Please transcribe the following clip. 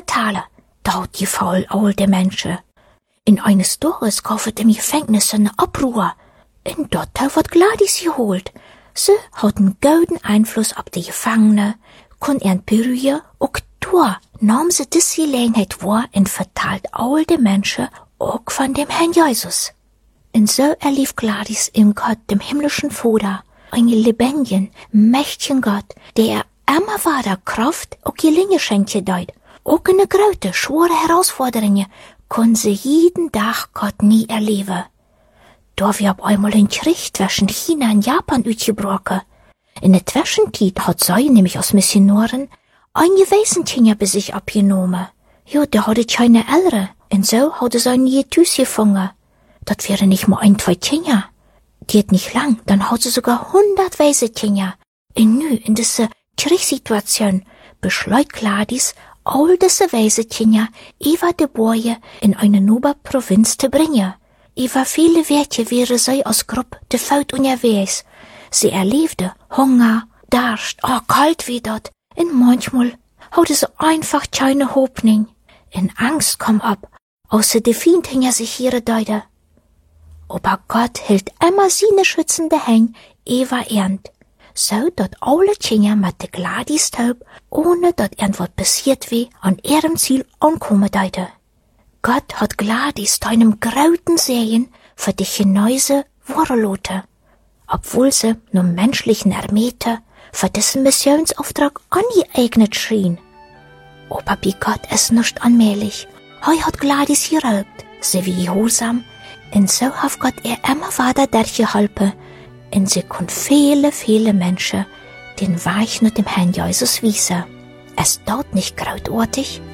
vertalen, dort die faul alte Menschen. In eines Dorres kauft im Gefängnis eine Abruhr. In dort wird Gladys geholt. Sie hat einen guten Einfluss auf die Gefangene, kon berühren, auch da nahm sie diese Gelegenheit wahr und verteilt alte Menschen auch von dem Herrn Jesus. Und so erlief Gladys im Gott, dem himmlischen Vater, einen lebendigen, mächtigen Gott, der immer weiter Kraft auch Gelingen schenkt deut. Auch eine große, schwere Herausforderungen kon sie jeden Tag Gott nie erleben. Da wir auf einmal ein Krieg zwischen China und Japan ausgebrochen. In der Zwischenzeit hat sie, nämlich als Missionarin, ein Waisenkind bei sich abgenommen. Ja, der hatte keine Eltern, und so hatte sie ein Jetus gefangen. Das wäre nicht mal 1, 2 Kinder. Geht nicht lang, dann hat sie sogar 100 Waisenkinder. Und nu, in dieser Kriegssituation, beschleut Gladys, all diese Waisenkinder über die Boje in eine neue Provinz zu bringen. Über viele Wege wäre sie als Gruppe de Faut unterwegs. Sie erlebte Hunger, Durst, kalt wie dort. Und manchmal hatte sie einfach keine Hoffnung. Und Angst kam ab, außer die Feind hinter sich ihre Deute. Aber Gott hielt immer seine schützende Hand über Ernd. So, dat alle Kinder mit der Gladys taub, ohne dat irgendwas passiert wie, an ihrem Ziel ankommen deute. Gott hat Gladys zu einem grauten Segen für die Chinese vorgelassen, obwohl sie nur menschlichen Ermiete für diesen Missionsauftrag angeeignet schien. Aber bei Gott ist nicht allmählich. Hat Gladys geraubt, sie wie gehorsam, und so hat Gott ihr immer weiter durchgeholfen, und sie kon viele, viele Menschen den Weg nach dem Herrn Jesus wiesen. Es dauert nicht großartig.